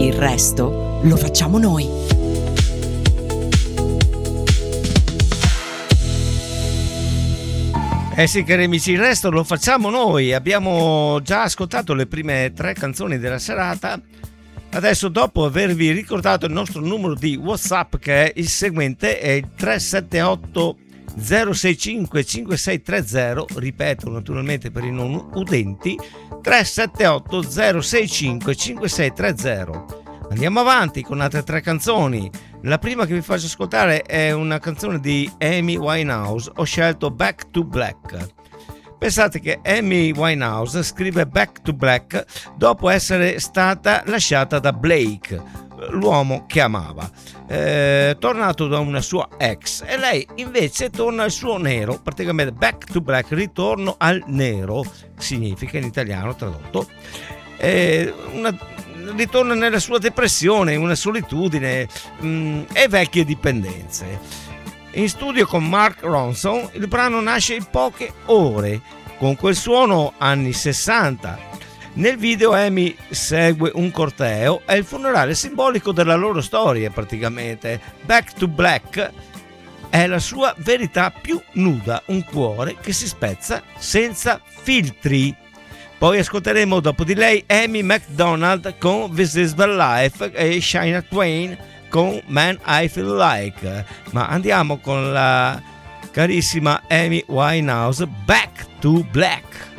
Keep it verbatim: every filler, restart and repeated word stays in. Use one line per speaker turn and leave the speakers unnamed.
Il resto lo facciamo noi.
Eh sì, cari amici, il resto lo facciamo noi. Abbiamo già ascoltato le prime tre canzoni della serata. Adesso, dopo avervi ricordato il nostro numero di WhatsApp, che è il seguente, è il tre sette otto zero sei cinque cinque sei tre zero, ripeto naturalmente per i non udenti, tre sette otto zero sei cinque cinque sei tre zero. Andiamo avanti con altre tre canzoni. La prima che vi faccio ascoltare è una canzone di Amy Winehouse. Ho scelto Back to Black. Pensate che Amy Winehouse scrive Back to Black dopo essere stata lasciata da Blake, l'uomo che amava, eh, tornato da una sua ex, e lei invece torna al suo nero, praticamente Back to Black, ritorno al nero, significa in italiano tradotto, eh, una, ritorna nella sua depressione, una solitudine mh, e vecchie dipendenze. In studio con Mark Ronson, il brano nasce in poche ore, con quel suono anni sessanta. Nel video Amy segue un corteo, è il funerale simbolico della loro storia praticamente. Back to Black è la sua verità più nuda, un cuore che si spezza senza filtri. Poi ascolteremo dopo di lei Amy Macdonald con This Is The Life e Shania Twain con Man I Feel Like. Ma andiamo con la carissima Amy Winehouse, Back to Black.